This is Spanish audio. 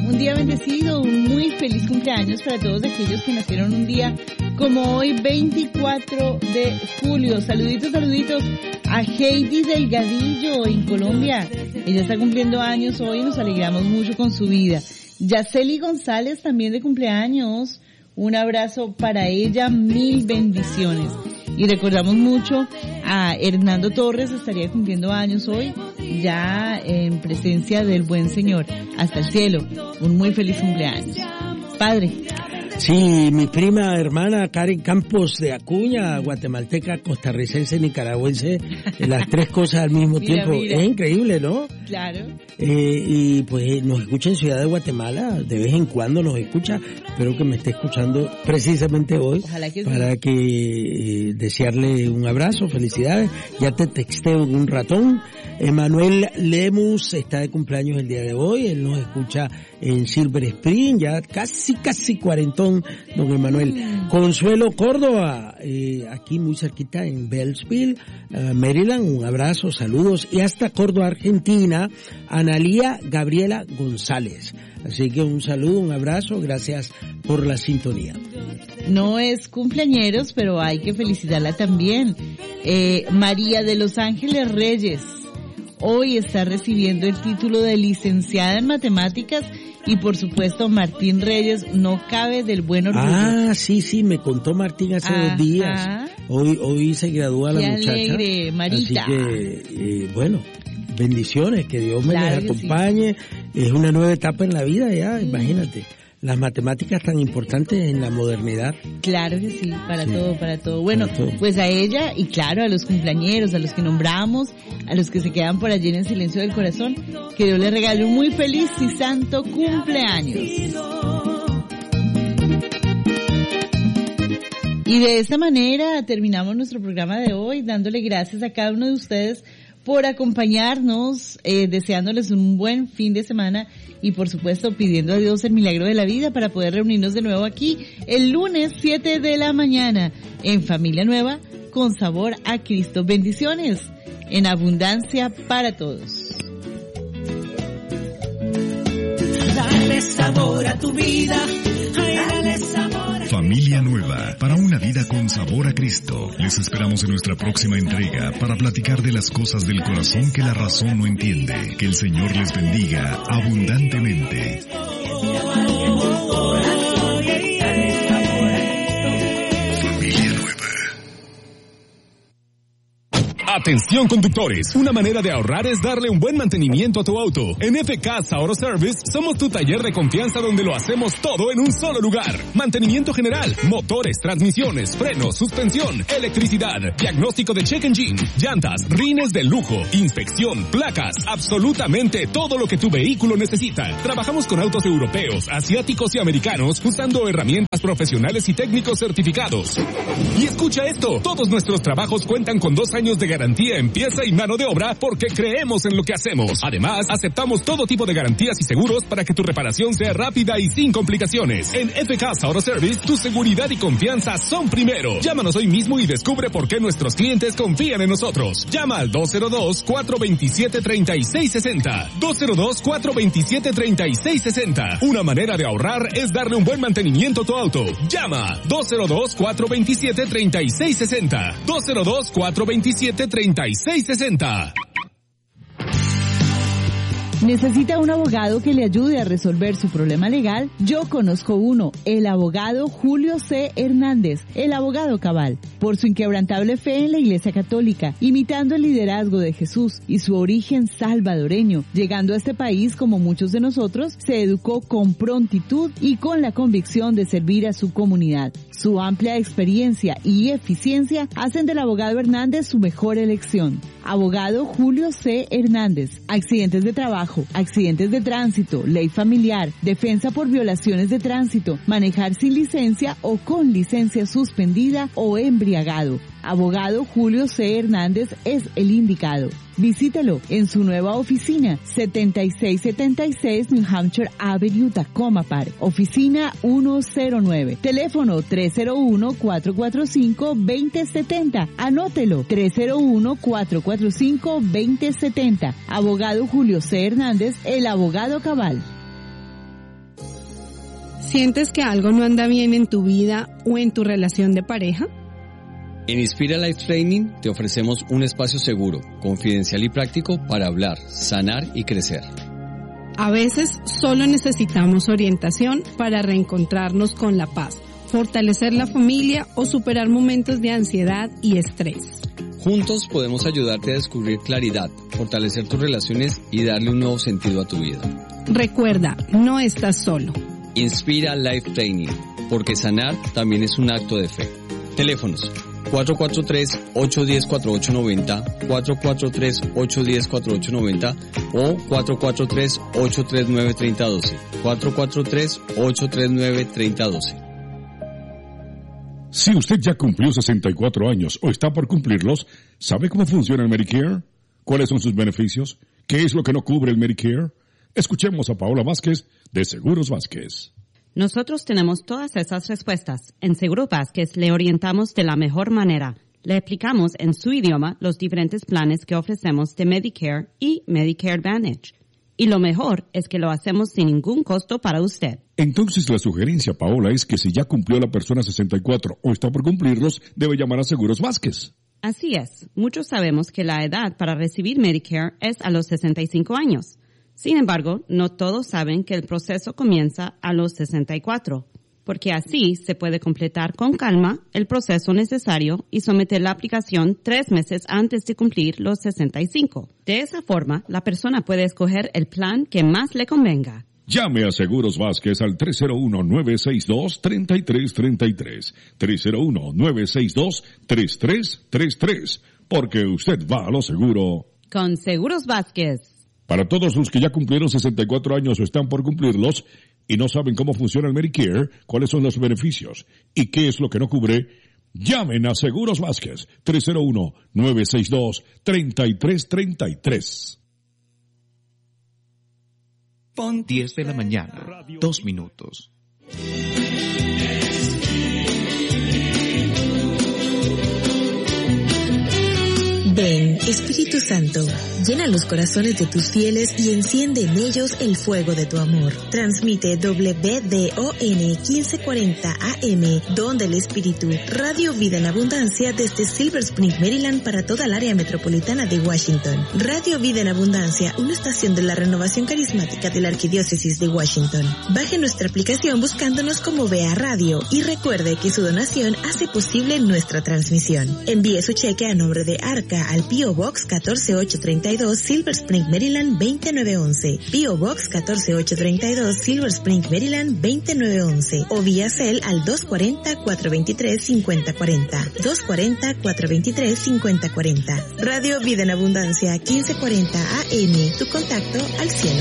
un día bendecido, un muy feliz cumpleaños para todos aquellos que nacieron un día como hoy, 24 de julio. Saluditos a Heidi Delgadillo en Colombia. Ella está cumpliendo años hoy y nos alegramos mucho con su vida. Yaceli González también de cumpleaños. Un abrazo para ella, mil bendiciones. Y recordamos mucho a Hernando Torres, estaría cumpliendo años hoy, ya en presencia del buen Señor. Hasta el cielo, un muy feliz cumpleaños. Padre. Sí, mi prima hermana Karen Campos de Acuña, guatemalteca, costarricense, nicaragüense, las tres cosas al mismo tiempo. Mira. Es increíble, ¿no? Claro. Y pues nos escucha en Ciudad de Guatemala, de vez en cuando nos escucha. Espero que me esté escuchando precisamente hoy. Ojalá que para sí. Que desearle un abrazo, felicidades. Ya te texteo en un ratón. Emanuel Lemus está de cumpleaños el día de hoy. Él nos escucha en Silver Spring, ya casi cuarentón, don Emanuel. Consuelo Córdoba, aquí muy cerquita en Bellsville, Maryland, un abrazo, saludos. Y hasta Córdoba, Argentina, Analía Gabriela González. Así que un saludo, un abrazo, gracias por la sintonía. No es cumpleañeros, pero hay que felicitarla también. María de Los Ángeles Reyes, hoy está recibiendo el título de licenciada en matemáticas. Y por supuesto Martín Reyes, no cabe del buen orgullo. Ah, sí, me contó Martín hace 2 días. Hoy se gradúa la muchacha. Qué alegre, Marita. Así que, bueno, bendiciones, que Dios me les acompañe. Sí. Es una nueva etapa en la vida ya, imagínate. Las matemáticas tan importantes en la modernidad. Claro que sí, para todo. Bueno, pues a ella y claro, a los cumpleañeros, a los que nombramos, a los que se quedan por allí en el silencio del corazón, que Dios les regale un muy feliz y santo cumpleaños. Y de esta manera terminamos nuestro programa de hoy, dándole gracias a cada uno de ustedes por acompañarnos, deseándoles un buen fin de semana y por supuesto pidiendo a Dios el milagro de la vida para poder reunirnos de nuevo aquí el lunes 7 de la mañana en Familia Nueva con sabor a Cristo. Bendiciones en abundancia para todos. Dale sabor a tu vida. Dale sabor. Familia Nueva, para una vida con sabor a Cristo. Les esperamos en nuestra próxima entrega para platicar de las cosas del corazón que la razón no entiende. Que el Señor les bendiga abundantemente. Familia Nueva. Atención conductores, una manera de ahorrar es darle un buen mantenimiento a tu auto. En FK Auto Service somos tu taller de confianza donde lo hacemos todo en un solo lugar. Mantenimiento general, motores, transmisiones, frenos, suspensión, electricidad, diagnóstico de check engine, llantas, rines de lujo, inspección, placas, absolutamente todo lo que tu vehículo necesita. Trabajamos con autos europeos, asiáticos y americanos usando herramientas profesionales y técnicos certificados. Y escucha esto, todos nuestros trabajos cuentan con 2 años de garantía en pieza y mano de obra porque creemos en lo que hacemos. Además, aceptamos todo tipo de garantías y seguros para que tu reparación sea rápida y sin complicaciones. En FK Auto Service, tu seguridad y confianza son primero. Llámanos hoy mismo y descubre por qué nuestros clientes confían en nosotros. Llama al 202-427-3660. 202-427-3660. Una manera de ahorrar es darle un buen mantenimiento a tu auto. Llama 202-427-3660. 202-427-3660. ¿Necesita un abogado que le ayude a resolver su problema legal? Yo conozco uno, el abogado Julio C. Hernández, el abogado cabal. Por su inquebrantable fe en la Iglesia Católica, imitando el liderazgo de Jesús y su origen salvadoreño, llegando a este país como muchos de nosotros, se educó con prontitud y con la convicción de servir a su comunidad. Su amplia experiencia y eficiencia hacen del abogado Hernández su mejor elección. Abogado Julio C. Hernández. Accidentes de trabajo, accidentes de tránsito, ley familiar, defensa por violaciones de tránsito, manejar sin licencia o con licencia suspendida o embriagado. Abogado Julio C. Hernández es el indicado. Visítelo en su nueva oficina, 7676 New Hampshire Avenue, Tacoma Park. Oficina 109. Teléfono 301-445-2070. Anótelo, 301-445-2070. Abogado Julio C. Hernández, el abogado cabal. ¿Sientes que algo no anda bien en tu vida o en tu relación de pareja? En Inspira Life Training te ofrecemos un espacio seguro, confidencial y práctico para hablar, sanar y crecer. A veces solo necesitamos orientación para reencontrarnos con la paz, fortalecer la familia o superar momentos de ansiedad y estrés. Juntos podemos ayudarte a descubrir claridad, fortalecer tus relaciones y darle un nuevo sentido a tu vida. Recuerda, no estás solo. Inspira Life Training, porque sanar también es un acto de fe. Teléfonos 443-810-4890, 443-810-4890 o 443-839-3012, 443-839-3012. Si usted ya cumplió 64 años o está por cumplirlos, ¿sabe cómo funciona el Medicare? ¿Cuáles son sus beneficios? ¿Qué es lo que no cubre el Medicare? Escuchemos a Paola Vázquez de Seguros Vázquez. Nosotros tenemos todas esas respuestas. En Seguros Vázquez le orientamos de la mejor manera. Le explicamos en su idioma los diferentes planes que ofrecemos de Medicare y Medicare Advantage. Y lo mejor es que lo hacemos sin ningún costo para usted. Entonces la sugerencia, Paola, es que si ya cumplió la persona 64 o está por cumplirlos, debe llamar a Seguros Vázquez. Así es. Muchos sabemos que la edad para recibir Medicare es a los 65 años. Sin embargo, no todos saben que el proceso comienza a los 64, porque así se puede completar con calma el proceso necesario y someter la aplicación 3 meses antes de cumplir los 65. De esa forma, la persona puede escoger el plan que más le convenga. Llame a Seguros Vázquez al 301-962-3333, 301-962-3333, porque usted va a lo seguro. Con Seguros Vázquez. Para todos los que ya cumplieron 64 años o están por cumplirlos y no saben cómo funciona el Medicare, cuáles son los beneficios y qué es lo que no cubre, llamen a Seguros Vázquez, 301-962-3333. Pon 10 de la mañana, 2 minutos. Ven, Espíritu Santo, llena los corazones de tus fieles y enciende en ellos el fuego de tu amor. Transmite WDON 1540 AM, Don del Espíritu, Radio Vida en Abundancia desde Silver Spring, Maryland para toda el área metropolitana de Washington. Radio Vida en Abundancia, una estación de la renovación carismática de la Arquidiócesis de Washington. Baje nuestra aplicación buscándonos como Vea Radio y recuerde que su donación hace posible nuestra transmisión. Envíe su cheque a nombre de Arca al P.O. Box 14832, Silver Spring, Maryland 29911, P.O. Box 14832, Silver Spring, Maryland 29911 o vía Cel al 240-423-5040, 240-423-5040. Radio Vida en Abundancia 1540 AM, tu contacto al cielo.